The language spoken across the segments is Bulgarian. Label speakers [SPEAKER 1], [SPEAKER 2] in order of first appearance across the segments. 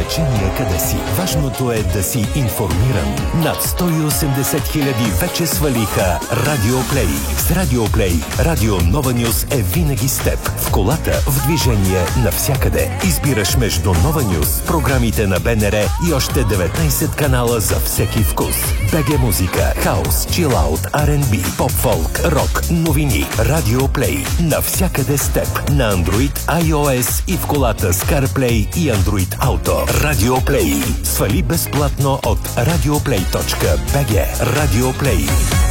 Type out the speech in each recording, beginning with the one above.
[SPEAKER 1] значение къде си. Важното е да си информиран. Над 180 хиляди вече свалиха Радиоплей. С Радиоплей Радио Нова Нюс е винаги с теб. В колата, в движение, навсякъде. Избираш между Нова Нюс, програмите на БНР и още 19 канала за всеки вкус. БГ музика, хаус, чилаут, R&B, поп-фолк, рок, новини. Радиоплей. Навсякъде с теб. На Android, iOS и в колата с CarPlay и Android Auto. Радиоплей. Свали безплатно от radioplay.bg. Радиоплей.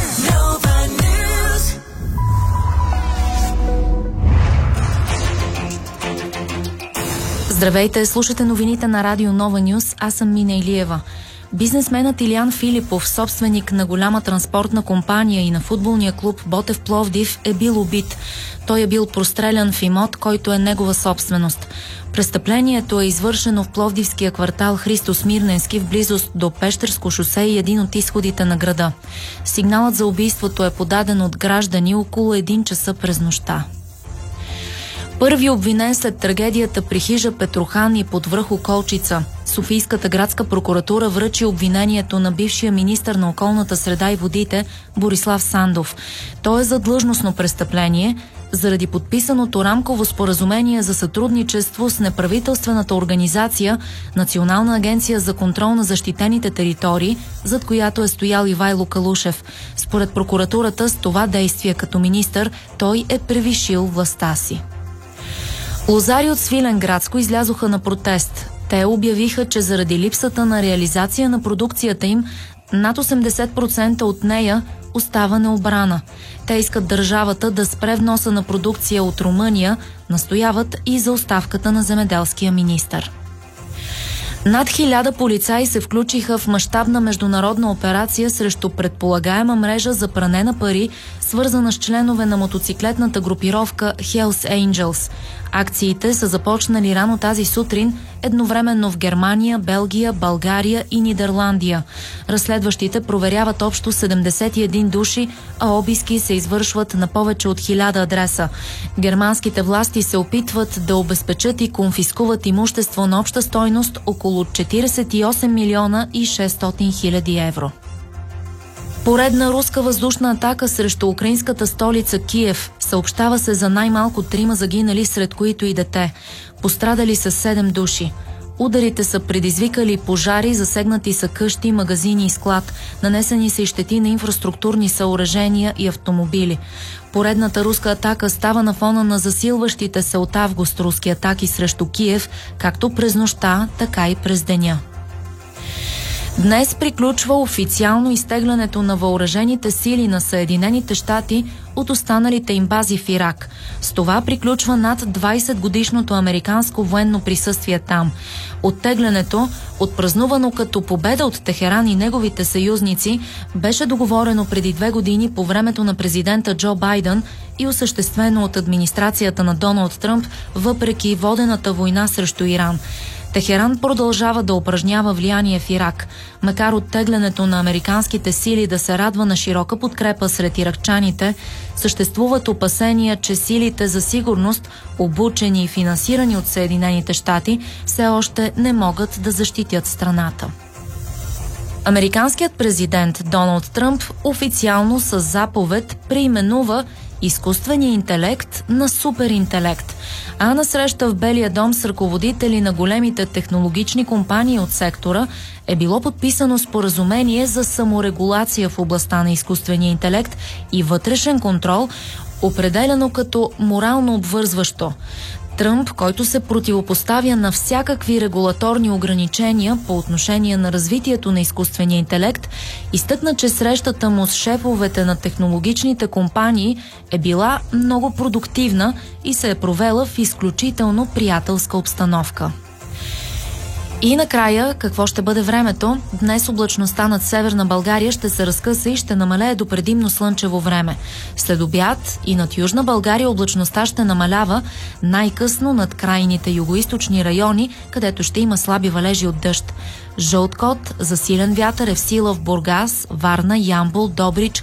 [SPEAKER 2] Здравейте, слушате новините на Радио Нова Нюс. Аз съм Мина Илиева. Бизнесменът Илиян Филипов, собственик на голяма транспортна компания и на футболния клуб Ботев Пловдив, е бил убит. Той е бил прострелян в имот, който е негова собственост. Престъплението е извършено в пловдивския квартал Христо Смирненски в близост до Пещерско шосе и един от изходите на града. Сигналът за убийството е подаден от граждани около 1 часа през нощта. Първи обвинен след трагедията при хижа Петрохан и под връх Околчица. Софийската градска прокуратура връчи обвинението на бившия министър на околната среда и водите Борислав Сандов. То е за длъжностно престъпление заради подписаното рамково споразумение за сътрудничество с неправителствената организация Национална агенция за контрол на защитените територии, зад която е стоял Ивайло Калушев. Според прокуратурата, с това действие като министър той е превишил властта си. Лозари от Свиленградско излязоха на протест. Те обявиха, че заради липсата на реализация на продукцията им, над 80% от нея остава необрана. Те искат държавата да спре вноса на продукция от Румъния, настояват и за оставката на земеделския министър. Над 1000 полицаи се включиха в мащабна международна операция срещу предполагаема мрежа за пране на пари, свързана с членове на мотоциклетната групировка Hells Angels. Акциите са започнали рано тази сутрин, едновременно в Германия, Белгия, България и Нидерландия. Разследващите проверяват общо 71 души, а обиски се извършват на повече от 1000 адреса. Германските власти се опитват да обезпечат и конфискуват имущество на обща стойност около 48 милиона и 600 хиляди евро. Поредна руска въздушна атака срещу украинската столица Киев. Съобщава се за най-малко 3 загинали, сред които и дете. Пострадали са 7 души. Ударите са предизвикали пожари, засегнати са къщи, магазини и склад. Нанесени са и щети на инфраструктурни съоръжения и автомобили. Поредната руска атака става на фона на засилващите се от август руски атаки срещу Киев, както през нощта, така и през деня. Днес приключва официално изтеглянето на въоръжените сили на Съединените щати от останалите им бази в Ирак. С това приключва над 20-годишното американско военно присъствие там. Оттеглянето, отпразнувано като победа от Техеран и неговите съюзници, беше договорено преди 2 години по времето на президента Джо Байден и осъществено от администрацията на Доналд Тръмп, въпреки водената война срещу Иран. Техеран продължава да упражнява влияние в Ирак. Макар оттеглянето на американските сили да се радва на широка подкрепа сред иракчаните, съществуват опасения, че силите за сигурност, обучени и финансирани от Съединените щати, все още не могат да защитят страната. Американският президент Доналд Тръмп официално със заповед преименува изкуствения интелект на суперинтелект. А на среща в Белия дом с ръководители на големите технологични компании от сектора е било подписано споразумение за саморегулация в областта на изкуствения интелект и вътрешен контрол, определено като морално обвързващо. Тръмп, който се противопоставя на всякакви регулаторни ограничения по отношение на развитието на изкуствения интелект, изтъкна, че срещата му с шефовете на технологичните компании е била много продуктивна и се е провела в изключително приятелска обстановка. И накрая, какво ще бъде времето? Днес облачността над Северна България ще се разкъса и ще намалее до предимно слънчево време. След обяд и над Южна България облачността ще намалява най-късно над крайните югоизточни райони, където ще има слаби валежи от дъжд. Жълт код за силен вятър е в сила в Бургас, Варна, Ямбол, Добрич,